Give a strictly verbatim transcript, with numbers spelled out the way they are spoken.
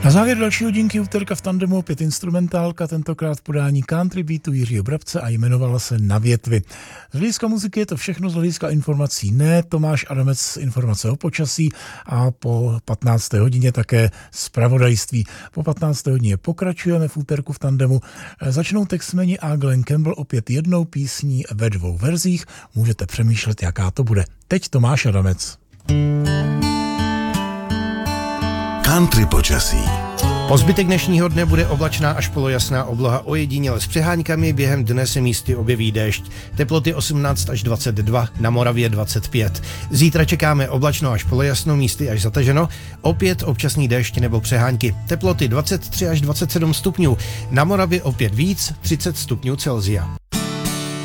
Na závěr další hodinky úterka v tandemu opět instrumentálka, tentokrát v podání country beatu Jiřího Brabce a jmenovala se Na větvi. Z hlediska muziky je to všechno, z hlediska informací ne. Tomáš Adamec informace o počasí a po patnácté hodině také zpravodajství. Po patnácté hodině pokračujeme v úterku v tandemu. Začnou Texmeni a Glenn Campbell opět jednou písní ve dvou verzích. Můžete přemýšlet, jaká to bude. Teď Tomáš Adamec. Country počasí. Po zbytek dnešního dne bude oblačná až polojasná obloha, ojediněle s přeháňkami, během dne se místy objeví déšť. Teploty osmnáct až dvacet dva, na Moravě dvacet pět. Zítra čekáme oblačno až polojasno, místy až zataženo, opět občasný déšť nebo přehánky. Teploty dvacet tři až dvacet sedm stupňů, na Moravě opět víc, třicet stupňů Celsia.